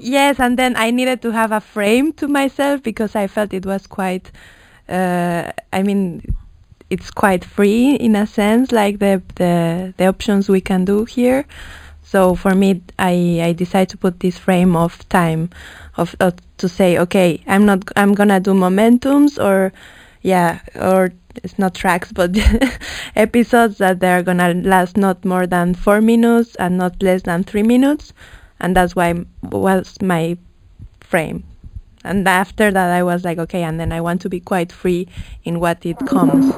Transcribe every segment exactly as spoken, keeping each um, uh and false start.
yes, and then I needed to have a frame to myself because I felt it was quite. Uh, I mean, it's quite free in a sense, like the the the options we can do here. So for me, I I decided to put this frame of time, of, of to say, okay, I'm not I'm gonna do momentums or, yeah, or it's not tracks, but episodes that they're gonna last not more than four minutes and not less than three minutes, and that's why m- was my frame. And after that, I was like, okay, and then I want to be quite free in what it comes.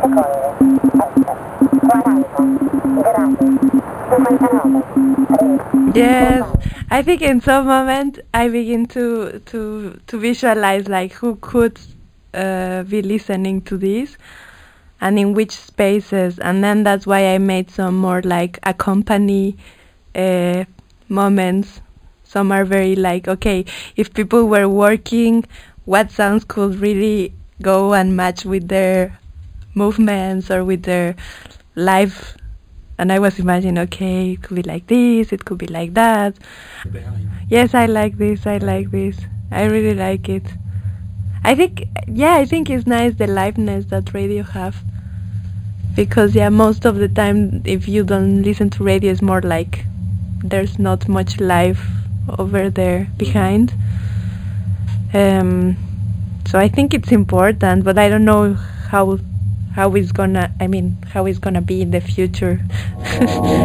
Yes, I think in some moment I begin to to to visualize like who could uh, be listening to this and in which spaces, and then that's why I made some more like accompany uh, moments. Some are very like, okay, if people were working, what sounds could really go and match with their movements or with their life. And I was imagining, okay, it could be like this, it could be like that. Yes, I like this, I like this. I really like it. I think, yeah, I think it's nice the liveness that radio have. Because, yeah, most of the time, if you don't listen to radio, it's more like there's not much life over there behind. Um, so I think it's important, but I don't know how how it's gonna. I mean, how it's gonna be in the future.